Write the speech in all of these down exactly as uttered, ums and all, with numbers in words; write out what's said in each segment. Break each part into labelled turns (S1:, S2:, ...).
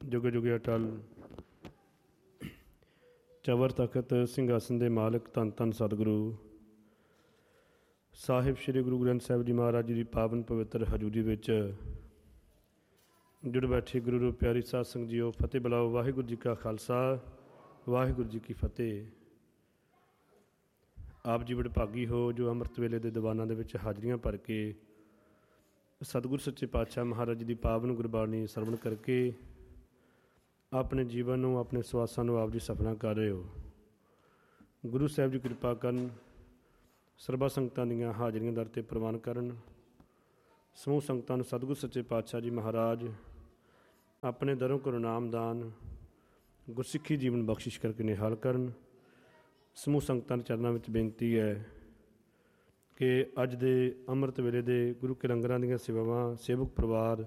S1: ਜੁਗ ਜੁਗ ਅਟਲ ਚਵਰ ਤਖਤ ਸਿੰਘਾਸਨ ਦੇ ਮਾਲਕ ਧੰਨ ਧੰਨ ਸਤਿਗੁਰੂ ਸਾਹਿਬ ਸ੍ਰੀ ਗੁਰੂ ਗ੍ਰੰਥ ਸਾਹਿਬ ਜੀ ਮਹਾਰਾਜ ਜੀ ਦੀ ਪਾਵਨ ਪਵਿੱਤਰ ਹਜ਼ੂਰੀ ਵਿੱਚ ਜੁੜ ਬੈਠੇ ਗੁਰੂ ਰੂਪ ਪਿਆਰੀ ਸਾਧ ਸੰਗਤ ਜੀਓ, ਫਤਿਹ ਬੁਲਾਓ। ਵਾਹਿਗੁਰੂ ਜੀ ਕਾ ਖਾਲਸਾ, ਵਾਹਿਗੁਰੂ ਜੀ ਕੀ ਫਤਿਹ। ਆਪ ਜੀ ਵਡਭਾਗੀ ਹੋ ਜੋ ਅੰਮ੍ਰਿਤ ਵੇਲੇ ਦੇ ਦੀਵਾਨਾਂ ਦੇ ਵਿੱਚ ਹਾਜ਼ਰੀਆਂ ਭਰ ਕੇ ਸਤਿਗੁਰ ਸੱਚੇ ਪਾਤਸ਼ਾਹ ਮਹਾਰਾਜ ਜੀ ਦੀ ਪਾਵਨ ਗੁਰਬਾਣੀ ਸਰਵਣ ਕਰਕੇ ਆਪਣੇ ਜੀਵਨ ਨੂੰ, ਆਪਣੇ ਸਵਾਸਾਂ ਨੂੰ ਆਪ ਜੀ ਸਫਲਾ ਕਰ ਰਹੇ ਹੋ। ਗੁਰੂ ਸਾਹਿਬ ਜੀ ਕਿਰਪਾ ਕਰਨ, ਸਰਬਾ ਸੰਗਤਾਂ ਦੀਆਂ ਹਾਜ਼ਰੀਆਂ ਦਰ 'ਤੇ ਪ੍ਰਵਾਨ ਕਰਨ। ਸਮੂਹ ਸੰਗਤਾਂ ਨੂੰ ਸਤਿਗੁਰ ਸੱਚੇ ਪਾਤਸ਼ਾਹ ਜੀ ਮਹਾਰਾਜ ਆਪਣੇ ਦਰੋਂ ਕਰੋ ਨਾਮਦਾਨ ਗੁਰਸਿੱਖੀ ਜੀਵਨ ਬਖਸ਼ਿਸ਼ ਕਰਕੇ ਨਿਹਾਲ ਕਰਨ। ਸਮੂਹ ਸੰਗਤਾਂ ਦੇ ਚਰਨਾਂ ਵਿੱਚ ਬੇਨਤੀ ਹੈ ਕਿ ਅੱਜ ਦੇ ਅੰਮ੍ਰਿਤ ਵੇਲੇ ਦੇ ਗੁਰੂ ਕੇ ਲੰਗਰਾਂ ਦੀਆਂ ਸੇਵਾਵਾਂ ਸੇਵਕ ਪਰਿਵਾਰ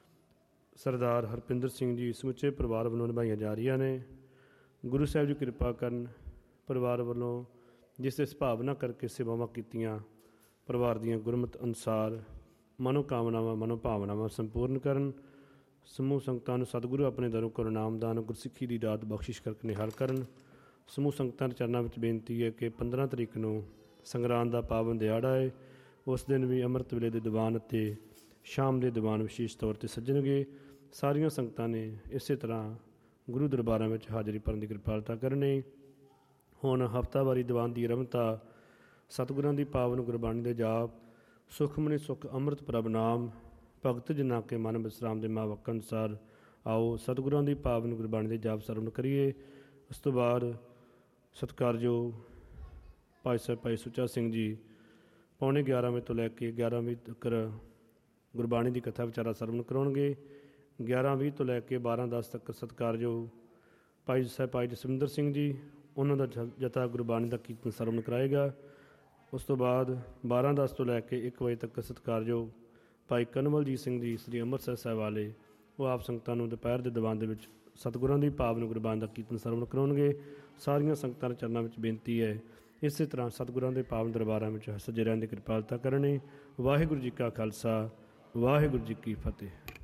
S1: ਸਰਦਾਰ ਹਰਪਿੰਦਰ ਸਿੰਘ ਜੀ ਸਮੁੱਚੇ ਪਰਿਵਾਰ ਵੱਲੋਂ ਨਿਭਾਈਆਂ ਜਾ ਰਹੀਆਂ ਨੇ। ਗੁਰੂ ਸਾਹਿਬ ਜੀ ਕਿਰਪਾ ਕਰਨ, ਪਰਿਵਾਰ ਵੱਲੋਂ ਜਿਸ ਦੇ ਸੁਭਾਵਨਾ ਕਰਕੇ ਸੇਵਾਵਾਂ ਕੀਤੀਆਂ, ਪਰਿਵਾਰ ਦੀਆਂ ਗੁਰਮਤਿ ਅਨੁਸਾਰ ਮਨੋਕਾਮਨਾਵਾਂ ਮਨੋਭਾਵਨਾਵਾਂ ਸੰਪੂਰਨ ਕਰਨ। ਸਮੂਹ ਸੰਗਤਾਂ ਨੂੰ ਸਤਿਗੁਰੂ ਆਪਣੇ ਦਰੋਂ ਕਰੋ ਨਾਮਦਾਨ ਗੁਰਸਿੱਖੀ ਦੀ ਦਾਤ ਬਖਸ਼ਿਸ਼ ਕਰਕੇ ਨਿਹਾਲ ਕਰਨ। ਸਮੂਹ ਸੰਗਤਾਂ ਦੇ ਚਰਨਾਂ ਵਿੱਚ ਬੇਨਤੀ ਹੈ ਕਿ ਪੰਦਰਾਂ ਤਰੀਕ ਨੂੰ ਸੰਗਰਾਂਦ ਦਾ ਪਾਵਨ ਦਿਹਾੜਾ ਹੈ। ਉਸ ਦਿਨ ਵੀ ਅੰਮ੍ਰਿਤ ਵੇਲੇ ਦੇ ਦੀਵਾਨ ਅਤੇ ਸ਼ਾਮ ਦੇ ਦੀਵਾਨ ਵਿਸ਼ੇਸ਼ ਤੌਰ 'ਤੇ ਸੱਜਣਗੇ। ਸਾਰੀਆਂ ਸੰਗਤਾਂ ਨੇ ਇਸੇ ਤਰ੍ਹਾਂ ਗੁਰੂ ਦਰਬਾਰਾਂ ਵਿੱਚ ਹਾਜ਼ਰੀ ਭਰਨ ਦੀ ਕਿਰਪਾਲਤਾ ਕਰਨੀ। ਹੁਣ ਹਫ਼ਤਾਵਾਰੀ ਦੀਵਾਨ ਦੀ ਰਮਤਾ ਸਤਿਗੁਰਾਂ ਦੀ ਪਾਵਨ ਗੁਰਬਾਣੀ ਦੇ ਜਾਪ ਸੁਖਮਨੀ ਸੁਖ ਅੰਮ੍ਰਿਤ ਪ੍ਰਭ ਨਾਮ ਭਗਤ ਜਿਨ੍ਹਾਂ ਕੇ ਮਨ ਵਿਸਰਾਮ ਦੇ ਮਾਵਕ ਅਨੁਸਾਰ ਆਓ ਸਤਿਗੁਰਾਂ ਦੀ ਪਾਵਨ ਗੁਰਬਾਣੀ ਦੇ ਜਾਪ ਸਰਵਣ ਕਰੀਏ। ਉਸ ਤੋਂ ਬਾਅਦ ਸਤਿਕਾਰਯੋਗ ਭਾਈ ਸਾਹਿਬ ਭਾਈ ਸੁੱਚਾ ਸਿੰਘ ਜੀ ਪੌਣੇ ਗਿਆਰਾਂ ਵਜੇ ਤੋਂ ਲੈ ਕੇ ਗਿਆਰਾਂ ਵਜੇ ਤੱਕ ਗੁਰਬਾਣੀ ਦੀ ਕਥਾ ਵਿਚਾਰਾ ਸਰਵਣ ਕਰਾਉਣਗੇ। ਗਿਆਰਾਂ ਵੀਹ ਤੋਂ ਲੈ ਕੇ ਬਾਰਾਂ ਦਸ ਤੱਕ ਸਤਿਕਾਰਯੋਗ ਭਾਈ ਸਾਹਿਬ ਭਾਈ ਜਸਵਿੰਦਰ ਸਿੰਘ ਜੀ ਉਹਨਾਂ ਦਾ ਜਥਾ ਗੁਰਬਾਣੀ ਦਾ ਕੀਰਤਨ ਸਰਵਣ ਕਰਾਏਗਾ। ਉਸ ਤੋਂ ਬਾਅਦ ਬਾਰਾਂ ਦਸ ਤੋਂ ਲੈ ਕੇ ਇੱਕ ਵਜੇ ਤੱਕ ਸਤਿਕਾਰਯੋਗ ਭਾਈ ਕਨਵਲਜੀਤ ਸਿੰਘ ਜੀ ਸ੍ਰੀ ਅੰਮ੍ਰਿਤਸਰ ਸਾਹਿਬ ਵਾਲੇ ਉਹ ਆਪ ਸੰਗਤਾਂ ਨੂੰ ਦੁਪਹਿਰ ਦੇ ਦੀਵਾਨ ਦੇ ਵਿੱਚ ਸਤਿਗੁਰਾਂ ਦੀ ਪਾਵਨ ਗੁਰਬਾਣੀ ਦਾ ਕੀਰਤਨ ਸਰਵਣ ਕਰਾਉਣਗੇ। ਸਾਰੀਆਂ ਸੰਗਤਾਂ ਦੇ ਚਰਨਾਂ ਵਿੱਚ ਬੇਨਤੀ ਹੈ ਇਸੇ ਤਰ੍ਹਾਂ ਸਤਿਗੁਰਾਂ ਦੇ ਪਾਵਨ ਦਰਬਾਰਾਂ ਵਿੱਚ ਸੱਜੇ ਰਹਿਣ ਦੀ ਕਿਰਪਾਲਤਾ ਕਰਨੀ। ਵਾਹਿਗੁਰੂ ਜੀ ਕਾ ਖਾਲਸਾ, ਵਾਹਿਗੁਰੂ ਜੀ ਕੀ ਫਤਿਹ।